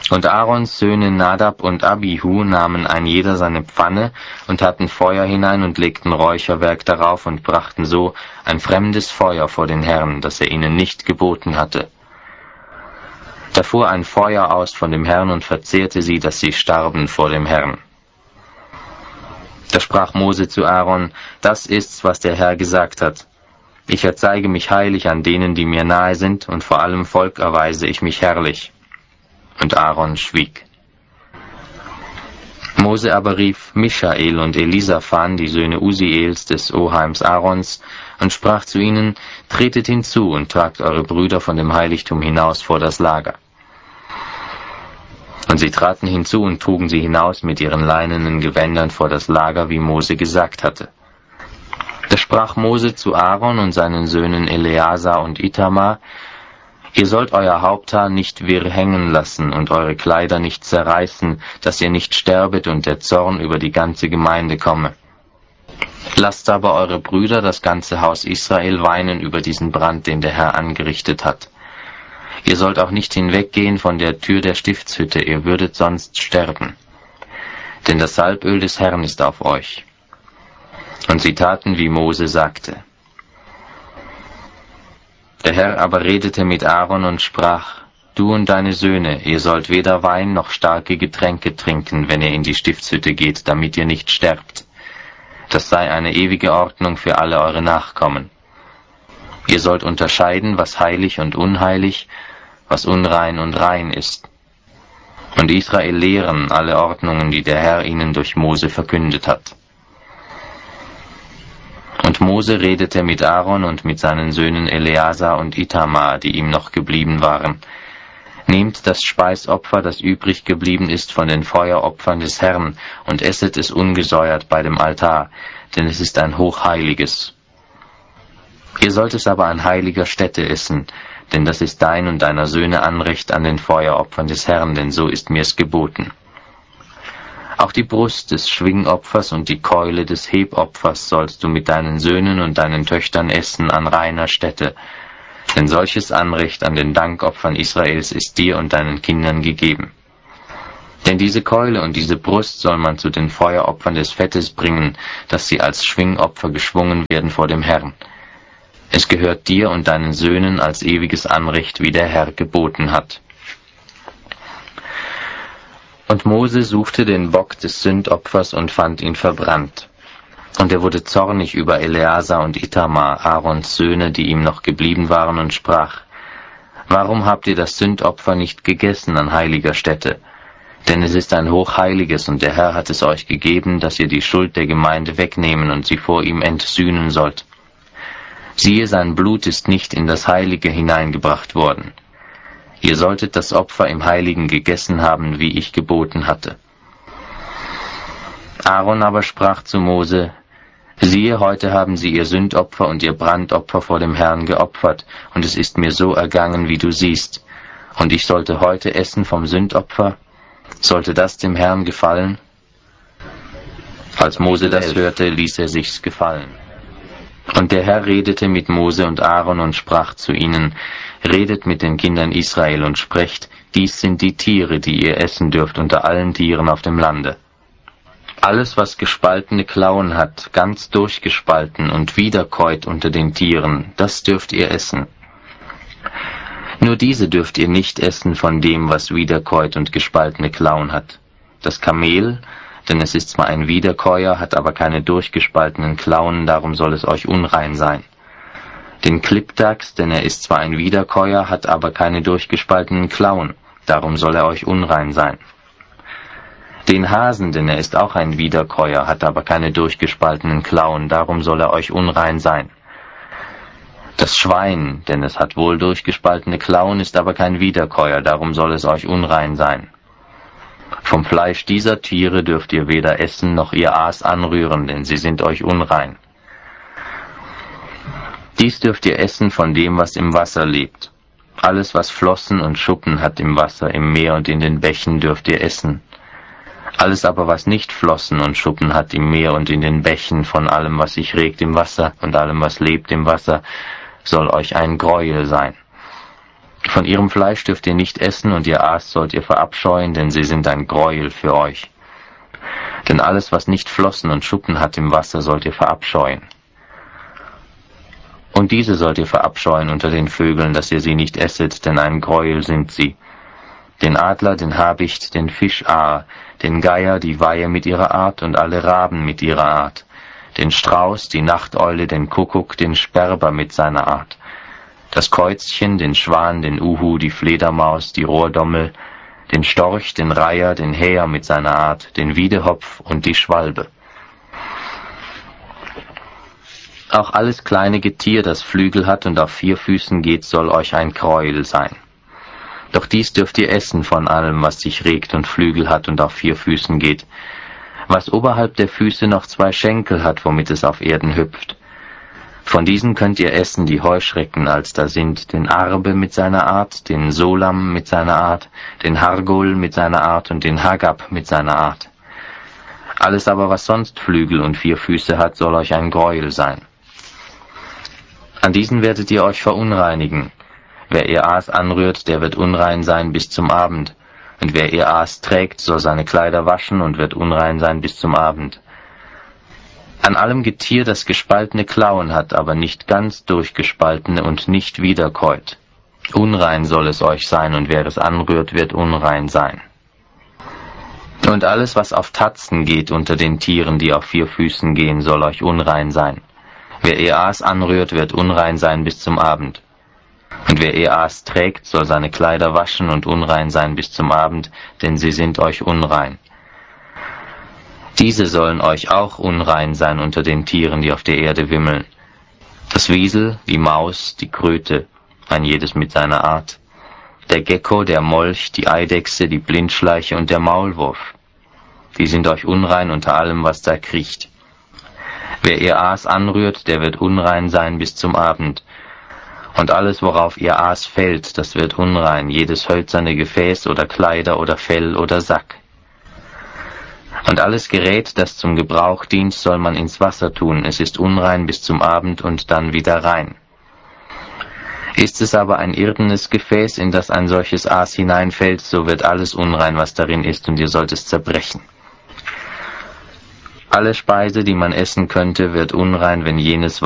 Und Aarons Söhne Nadab und Abihu nahmen ein jeder seine Pfanne und taten Feuer hinein und legten Räucherwerk darauf und brachten so ein fremdes Feuer vor den Herrn, das er ihnen nicht geboten hatte. Da fuhr ein Feuer aus von dem Herrn und verzehrte sie, dass sie starben vor dem Herrn. Da sprach Mose zu Aaron: Das ist's, was der Herr gesagt hat. Ich erzeige mich heilig an denen, die mir nahe sind, und vor allem Volk erweise ich mich herrlich. Und Aaron schwieg. Mose aber rief Mischael und Elisaphan, die Söhne Usiels des Oheims Aarons, und sprach zu ihnen: Tretet hinzu und tragt eure Brüder von dem Heiligtum hinaus vor das Lager. Und sie traten hinzu und trugen sie hinaus mit ihren leinenen Gewändern vor das Lager, wie Mose gesagt hatte. Da sprach Mose zu Aaron und seinen Söhnen Eleazar und Itamar: Ihr sollt euer Haupthaar nicht wirr hängen lassen und eure Kleider nicht zerreißen, dass ihr nicht sterbet und der Zorn über die ganze Gemeinde komme. Lasst aber eure Brüder, das ganze Haus Israel, weinen über diesen Brand, den der Herr angerichtet hat. Ihr sollt auch nicht hinweggehen von der Tür der Stiftshütte, ihr würdet sonst sterben. Denn das Salböl des Herrn ist auf euch. Und sie taten, wie Mose sagte. Der Herr aber redete mit Aaron und sprach: Du und deine Söhne, ihr sollt weder Wein noch starke Getränke trinken, wenn ihr in die Stiftshütte geht, damit ihr nicht sterbt. Das sei eine ewige Ordnung für alle eure Nachkommen. Ihr sollt unterscheiden, was heilig und unheilig, was unrein und rein ist. Und Israel lehren alle Ordnungen, die der Herr ihnen durch Mose verkündet hat. Und Mose redete mit Aaron und mit seinen Söhnen Eleazar und Itamar, die ihm noch geblieben waren: Nehmt das Speisopfer, das übrig geblieben ist von den Feueropfern des Herrn, und esset es ungesäuert bei dem Altar, denn es ist ein hochheiliges. Ihr sollt es aber an heiliger Stätte essen, denn das ist dein und deiner Söhne Anrecht an den Feueropfern des Herrn, denn so ist mir's geboten. Auch die Brust des Schwingopfers und die Keule des Hebopfers sollst du mit deinen Söhnen und deinen Töchtern essen an reiner Stätte, denn solches Anrecht an den Dankopfern Israels ist dir und deinen Kindern gegeben. Denn diese Keule und diese Brust soll man zu den Feueropfern des Fettes bringen, dass sie als Schwingopfer geschwungen werden vor dem Herrn. Es gehört dir und deinen Söhnen als ewiges Anrecht, wie der Herr geboten hat. Und Mose suchte den Bock des Sündopfers und fand ihn verbrannt. Und er wurde zornig über Eleazar und Itamar, Aarons Söhne, die ihm noch geblieben waren, und sprach: Warum habt ihr das Sündopfer nicht gegessen an heiliger Stätte? Denn es ist ein hochheiliges, und der Herr hat es euch gegeben, dass ihr die Schuld der Gemeinde wegnehmen und sie vor ihm entsühnen sollt. Siehe, sein Blut ist nicht in das Heilige hineingebracht worden. Ihr solltet das Opfer im Heiligen gegessen haben, wie ich geboten hatte. Aaron aber sprach zu Mose: Siehe, heute haben sie ihr Sündopfer und ihr Brandopfer vor dem Herrn geopfert, und es ist mir so ergangen, wie du siehst. Und ich sollte heute essen vom Sündopfer? Sollte das dem Herrn gefallen? Als Mose das hörte, ließ er sich's gefallen. Und der Herr redete mit Mose und Aaron und sprach zu ihnen: Redet mit den Kindern Israel und sprecht: Dies sind die Tiere, die ihr essen dürft unter allen Tieren auf dem Lande. Alles, was gespaltene Klauen hat, ganz durchgespalten und wiederkäut unter den Tieren, das dürft ihr essen. Nur diese dürft ihr nicht essen von dem, was wiederkäut und gespaltene Klauen hat. Das Kamel, denn es ist zwar ein Wiederkäuer, hat aber keine durchgespaltenen Klauen, darum soll es euch unrein sein. Den Klippdachs, denn er ist zwar ein Wiederkäuer, hat aber keine durchgespaltenen Klauen, darum soll er euch unrein sein. Den Hasen, denn er ist auch ein Wiederkäuer, hat aber keine durchgespaltenen Klauen, darum soll er euch unrein sein. Das Schwein, denn es hat wohl durchgespaltene Klauen, ist aber kein Wiederkäuer, darum soll es euch unrein sein. Vom Fleisch dieser Tiere dürft ihr weder essen noch ihr Aas anrühren, denn sie sind euch unrein. Dies dürft ihr essen von dem, was im Wasser lebt. Alles, was Flossen und Schuppen hat im Wasser, im Meer und in den Bächen, dürft ihr essen. Alles aber, was nicht Flossen und Schuppen hat im Meer und in den Bächen, von allem, was sich regt im Wasser und allem, was lebt im Wasser, soll euch ein Greuel sein. Von ihrem Fleisch dürft ihr nicht essen, und ihr Aas sollt ihr verabscheuen, denn sie sind ein Gräuel für euch. Denn alles, was nicht Flossen und Schuppen hat im Wasser, sollt ihr verabscheuen. Und diese sollt ihr verabscheuen unter den Vögeln, dass ihr sie nicht esset, denn ein Gräuel sind sie. Den Adler, den Habicht, den Fischaar, den Geier, die Weihe mit ihrer Art und alle Raben mit ihrer Art, den Strauß, die Nachteule, den Kuckuck, den Sperber mit seiner Art, das Käuzchen, den Schwan, den Uhu, die Fledermaus, die Rohrdommel, den Storch, den Reiher, den Häher mit seiner Art, den Wiedehopf und die Schwalbe. Auch alles kleine Getier, das Flügel hat und auf 4 Füßen geht, soll euch ein Gräuel sein. Doch dies dürft ihr essen von allem, was sich regt und Flügel hat und auf 4 Füßen geht, was oberhalb der Füße noch 2 Schenkel hat, womit es auf Erden hüpft. Von diesen könnt ihr essen die Heuschrecken, als da sind, den Arbe mit seiner Art, den Solam mit seiner Art, den Hargol mit seiner Art und den Hagab mit seiner Art. Alles aber, was sonst Flügel und 4 Füße hat, soll euch ein Gräuel sein. An diesen werdet ihr euch verunreinigen. Wer ihr Aas anrührt, der wird unrein sein bis zum Abend. Und wer ihr Aas trägt, soll seine Kleider waschen und wird unrein sein bis zum Abend. An allem Getier, das gespaltene Klauen hat, aber nicht ganz durchgespaltene und nicht wiederkäut. Unrein soll es euch sein, und wer es anrührt, wird unrein sein. Und alles, was auf Tatzen geht unter den Tieren, die auf 4 Füßen gehen, soll euch unrein sein. Wer ihr Aas anrührt, wird unrein sein bis zum Abend. Und wer ihr Aas trägt, soll seine Kleider waschen und unrein sein bis zum Abend, denn sie sind euch unrein. Diese sollen euch auch unrein sein unter den Tieren, die auf der Erde wimmeln. Das Wiesel, die Maus, die Kröte, ein jedes mit seiner Art. Der Gecko, der Molch, die Eidechse, die Blindschleiche und der Maulwurf. Die sind euch unrein unter allem, was da kriecht. Wer ihr Aas anrührt, der wird unrein sein bis zum Abend. Und alles, worauf ihr Aas fällt, das wird unrein, jedes hölzerne Gefäß oder Kleider oder Fell oder Sack. Und alles Gerät, das zum Gebrauch dient, soll man ins Wasser tun, es ist unrein bis zum Abend und dann wieder rein. Ist es aber ein irdenes Gefäß, in das ein solches Aas hineinfällt, so wird alles unrein, was darin ist, und ihr sollt es zerbrechen. Alle Speise, die man essen könnte, wird unrein, wenn jenes,